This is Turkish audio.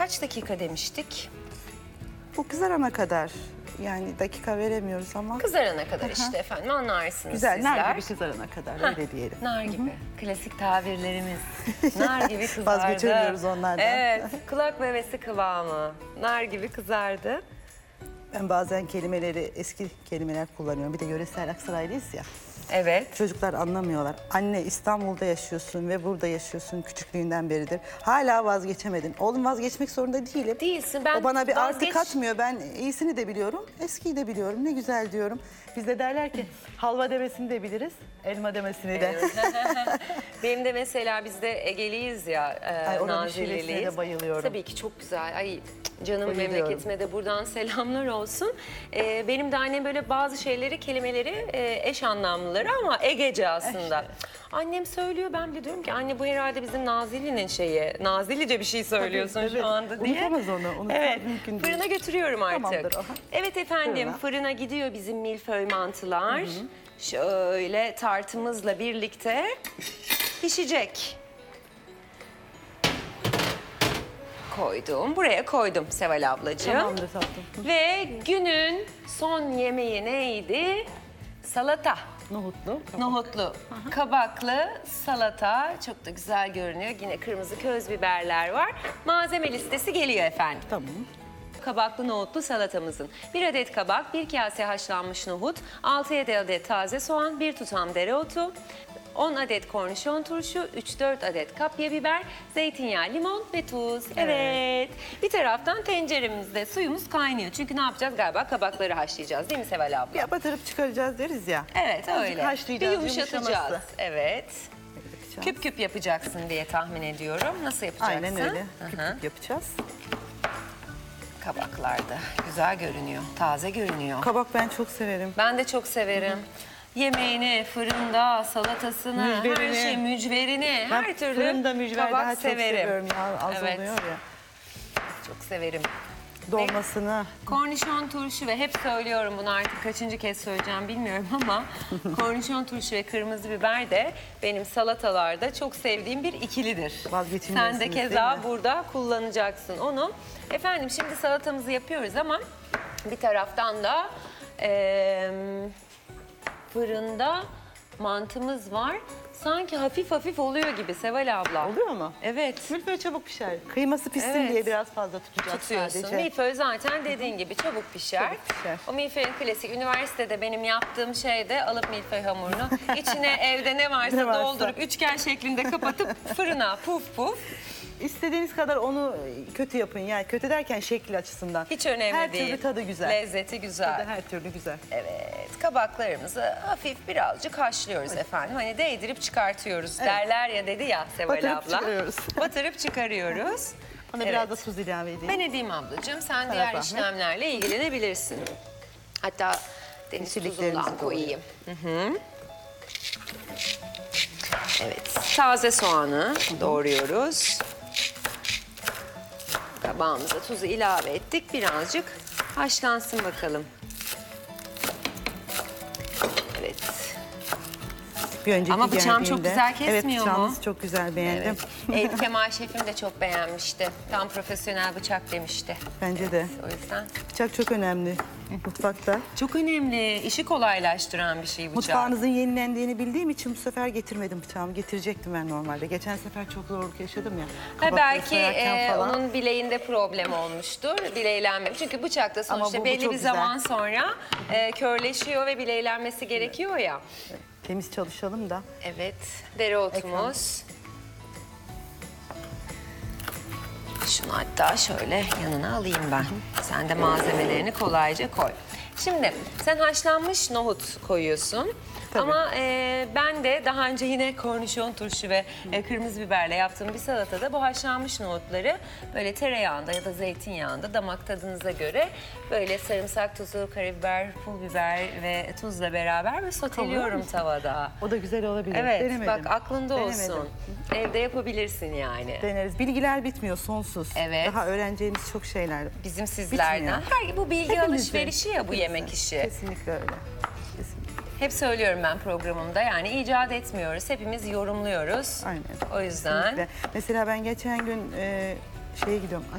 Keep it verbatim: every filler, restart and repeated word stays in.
kaç dakika demiştik? Bu kızarana kadar. Yani dakika veremiyoruz ama. Kızarana kadar işte efendim, anlarsınız Güzel, sizler. nar gibi kızarana kadar, Heh, öyle diyelim. Nar gibi. Klasik tabirlerimiz. Nar gibi kızardı. Vazgeçemiyoruz onlardan. Evet, kulak memesi kıvamı. Nar gibi kızardı. Ben bazen kelimeleri, eski kelimeler kullanıyorum. Bir de yöresel Aksaraylıyız ya. Evet. Çocuklar anlamıyorlar. Anne, İstanbul'da yaşıyorsun ve burada yaşıyorsun, küçüklüğünden beridir. Hala vazgeçemedin. Oğlum, vazgeçmek zorunda değilim. Değilsin. Ben o bana bir vazgeç... artı katmıyor. Ben iyisini de biliyorum, eskiyi de biliyorum. Ne güzel diyorum. Bizde derler ki halva demesini de biliriz, elma demesini de. Benim de mesela bizde Egeliyiz ya, e, Ay, oranın Nazilliliyiz. şivesine de bayılıyorum. Tabii ki çok güzel. Ay canım, Bayılıyorum. memleketime de buradan selamlar olsun. E, benim de annem böyle bazı şeyleri, kelimeleri e, eş anlamlıları ama Egece aslında. İşte. Annem söylüyor, ben de diyorum ki anne bu herhalde bizim Nazilli'nin şeyi. Nazillice bir şey söylüyorsun Tabii, şu evet. anda diye. Unutamaz onu. Unutmak Evet, mümkün değil. fırına götürüyorum artık. Tamamdır o. Evet efendim, Fırına. fırına gidiyor bizim milföy mantılar. Şöyle tartımızla birlikte pişecek. Koydum, buraya koydum Seval ablacığım. Tamamdır tatlım. Ve günün son yemeği neydi? Salata. Nohutlu. Nohutlu, kabaklı salata. Çok da güzel görünüyor. Yine kırmızı köz biberler var. Malzeme listesi geliyor efendim. Tamam. Kabaklı nohutlu salatamızın bir adet kabak, bir kase haşlanmış nohut, altı yedi adet taze soğan, bir tutam dereotu, on adet kornişon turşu, üç dört adet kapya biber, zeytinyağı, limon ve tuz. Evet. Bir taraftan tenceremizde suyumuz kaynıyor. Çünkü ne yapacağız? Galiba kabakları haşlayacağız değil mi Seval abla? Ya batırıp çıkaracağız deriz ya. Evet, Azıcık öyle. haşlayacağız, Bir yumuşatacağız. yumuşaması. Evet. Yapacağız. Küp küp yapacaksın diye tahmin ediyorum. Nasıl yapacaksın? Aynen öyle. Hı Küp hı. küp yapacağız. Kabaklar da güzel görünüyor, taze görünüyor. Kabak ben çok severim. Ben de çok severim. Yemeğini, fırında, salatasını, her Mücverini. şey, mücverini, Ben her türlü fırında mücver kabak daha çok severim. seviyorum ya. Az Evet. oluyor ya. Çok severim. Dolmasını. Kornişon turşu ve hep söylüyorum bunu, artık kaçıncı kez söyleyeceğim bilmiyorum ama kornişon turşu ve kırmızı biber de benim salatalarda çok sevdiğim bir ikilidir. Vazgeçilmezsiniz, Sen de değil keza mi? burada kullanacaksın onu. Efendim şimdi salatamızı yapıyoruz ama bir taraftan da eee, fırında mantımız var. Sanki hafif hafif oluyor gibi Seval abla. Oluyor mu? Evet. Milföy çabuk pişer. Kıyması pişsin Evet. diye biraz fazla tutacağız Tutuyorsun. sadece. Milföy zaten dediğin gibi çabuk pişer. Çabuk pişer. O milföyün klasik. Üniversitede benim yaptığım şey de alıp milföy hamurunu içine evde ne varsa, Ne varsa. doldurup üçgen şeklinde kapatıp fırına puf puf. İstediğiniz kadar onu kötü yapın. Yani kötü derken şekli açısından. Hiç önemli her değil. Her türlü tadı güzel. Lezzeti güzel. Tadı her türlü güzel. Evet, kabaklarımızı hafif birazcık haşlıyoruz efendim. Hani değdirip çıkartıyoruz Evet. derler ya, dedi ya Seval Batırıp abla. çıkarıyoruz. Batırıp çıkarıyoruz. Ona Evet. biraz da tuz ilave edeyim. Ben edeyim ablacığım. Sen Sana diğer zahmet. işlemlerle ilgilenebilirsin. Hatta deniz Yeşilliklerimizi tuzundan koyayım. Hı hı. Evet, taze soğanı doğruyoruz. Kabağımıza tuzu ilave ettik. Birazcık haşlansın bakalım. Evet. Bir önceki Ama bıçağım çok geldiğinde- güzel kesmiyor evet, mu? Evet, bıçağınız çok güzel, beğendim. Evet. Eyüp Kemal şefim de çok beğenmişti. Tam profesyonel bıçak demişti. Bence de. O yüzden. Bıçak çok önemli mutfakta. Çok önemli. İşi kolaylaştıran bir şey bıçak. Mutfağınızın yenilendiğini bildiğim için bu sefer getirmedim bıçağımı. Getirecektim ben normalde. Geçen sefer çok zorluk yaşadım ya. Ha, Kabakları belki soyarken e, falan. onun bileğinde problem olmuştur. Bileylenmemiş. Çünkü bıçakta Ama sonuçta bu- bu belli çok bir güzel. zaman sonra e, körleşiyor ve bileylenmesi gerekiyor ya. Temiz çalışalım da. Evet. Dereotumuz. Şunu hatta şöyle yanına alayım ben. Sen de malzemelerini kolayca koy. Şimdi sen haşlanmış nohut koyuyorsun. Tabii. Ama e, ben de daha önce yine kornişon turşu ve e, kırmızı biberle yaptığım bir salatada bu haşlanmış nohutları böyle tereyağında ya da zeytinyağında damak tadınıza göre böyle sarımsak tuzu, karabiber, pul biber ve tuzla beraber ve soteliyorum tavada. O da güzel olabilir. Evet, Denemedim. bak aklında Denemedim. olsun. Evde yapabilirsin yani. Deneriz. Bilgiler bitmiyor, sonsuz. Evet. Daha öğreneceğimiz çok şeyler. Bizim sizlerden. Bitmiyor. Her bu bilgi Hepimizin. alışverişi ya bu yemek işi. Kesinlikle öyle. Kesinlikle. Hep söylüyorum ben programımda, yani icat etmiyoruz. Hepimiz yorumluyoruz. Aynen. O yüzden. Kesinlikle. Mesela ben geçen gün e, şeye gidiyorum.